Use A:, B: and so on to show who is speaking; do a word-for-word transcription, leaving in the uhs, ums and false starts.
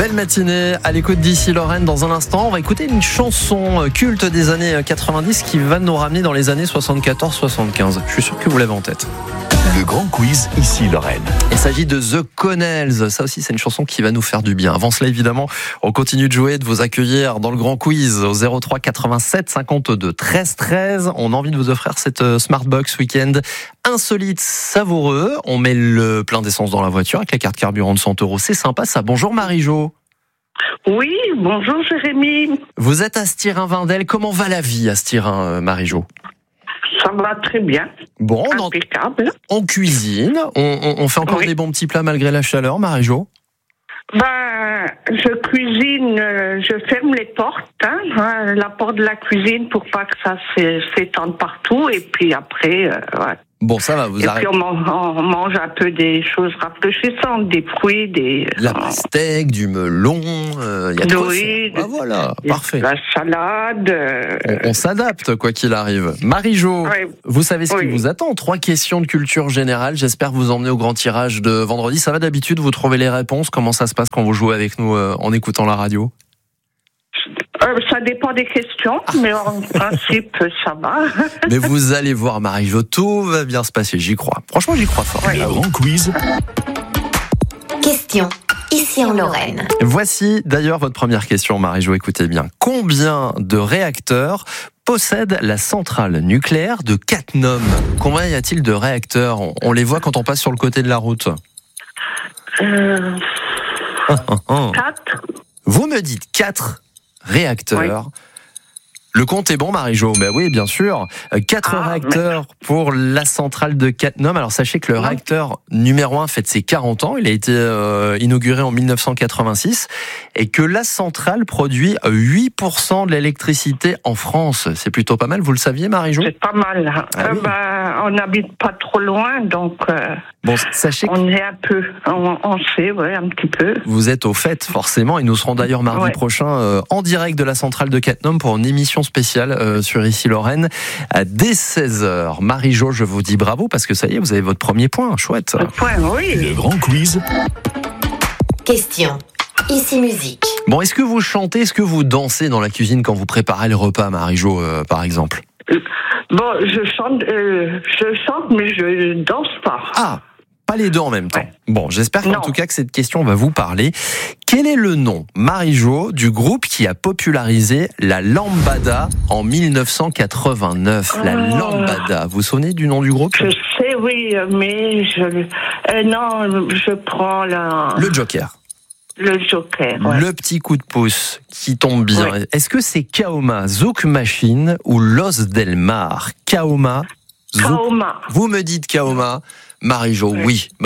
A: Belle matinée à l'écoute d'Ici Lorraine. Dans un instant, on va écouter une chanson culte des années quatre-vingt-dix qui va nous ramener dans les années soixante-quatorze soixante-quinze. Je suis sûr que vous l'avez en tête.
B: Le grand quiz Ici Lorraine.
A: Il s'agit de The Connells. Ça aussi, c'est une chanson qui va nous faire du bien. Avant cela, évidemment, on continue de jouer, de vous accueillir dans le grand quiz au zéro trois quatre-vingt-sept cinquante-deux treize treize. On a envie de vous offrir cette Smartbox Week-end insolite, savoureux. On met le plein d'essence dans la voiture avec la carte carburant de cent euros. C'est sympa ça. Bonjour Marie-Jo.
C: Oui, bonjour Jérémy.
A: Vous êtes à Stirin-Vindel. Comment va la vie à Stirin, Marie-Jo ?
C: Ça va très bien.
A: Bon, on,
C: impeccable.
A: On cuisine, on, on, on fait encore oui. des bons petits plats malgré la chaleur, Marie-Jo ?
C: Ben, je cuisine, je ferme les portes, hein, la porte de la cuisine pour pas que ça s'étende partout, et puis après, euh, ouais.
A: Bon, ça va, vous
C: et
A: arrêtez.
C: puis on, on mange un peu des choses rafraîchissantes, des fruits, des...
A: La pastèque, du melon, euh, y a de quoi
C: oui,
A: ah, voilà, parfait.
C: La salade... Euh...
A: On, on s'adapte, quoi qu'il arrive. Marie-Jo, oui. vous savez ce oui. qui vous attend. Trois questions de culture générale. J'espère vous emmener au grand tirage de vendredi. Ça va d'habitude, vous trouvez les réponses. Comment ça se passe quand vous jouez avec nous euh, en écoutant la radio ?
C: Euh, ça dépend des questions, mais en principe, ça va.
A: Mais vous allez voir, Marie-Jo, tout va bien se passer, j'y crois. Franchement, j'y crois fort.
B: Oui. Le grand quiz.
D: Question, ici en Lorraine.
A: Voici d'ailleurs votre première question, Marie-Jo, écoutez bien. Combien de réacteurs possède la centrale nucléaire de Cattenom ? Combien y a-t-il de réacteurs ? On les voit quand on passe sur le côté de la route.
C: Euh... Quatre.
A: Vous me dites quatre réacteurs. Oui. Le compte est bon, Marie-Jo. Ben oui, bien sûr. Quatre ah, réacteurs mais... pour la centrale de Cattenom. Alors, sachez que le oui. réacteur numéro un fête ses quarante ans. Il a été euh, inauguré en dix-neuf cent quatre-vingt-six. Et que la centrale produit huit pour cent de l'électricité en France. C'est plutôt pas mal. Vous le saviez, Marie-Jo ?
C: C'est pas mal. Ah, euh, oui. bah, on n'habite pas trop loin, donc... Euh...
A: Bon, sachez
C: on est un peu, on, on sait, ouais, un petit peu.
A: Vous êtes au fait, forcément, et nous serons d'ailleurs mardi ouais. prochain euh, en direct de la centrale de Cattenom pour une émission spéciale euh, sur Ici Lorraine à dès seize heures. Marie-Jo, je vous dis bravo parce que ça y est, vous avez votre premier point, chouette.
C: Le point, oui.
B: Le grand quiz.
D: Question. Ici musique.
A: Bon, est-ce que vous chantez, est-ce que vous dansez dans la cuisine quand vous préparez le repas, Marie-Jo, euh, par exemple ?
C: Bon, je chante, euh, je chante, mais je danse pas.
A: Ah. Pas les deux en même temps. Ouais. Bon, j'espère qu'en
C: non.
A: tout cas que cette question va vous parler. Quel est le nom, Marie-Jo, du groupe qui a popularisé la lambada en dix-neuf cent quatre-vingt-neuf ? Oh. La lambada. Vous vous souvenez du nom du groupe ?
C: Je sais, oui, mais je... Euh, non, je prends la...
A: Le Joker.
C: Le Joker, ouais.
A: Le petit coup de pouce qui tombe bien.
C: Ouais.
A: Est-ce que c'est Kaoma, Zouk Machine ou Los Del Mar ? Kaoma, Zouk...
C: Kaoma.
A: Vous me dites Kaoma. Marie-Jo, oui. oui.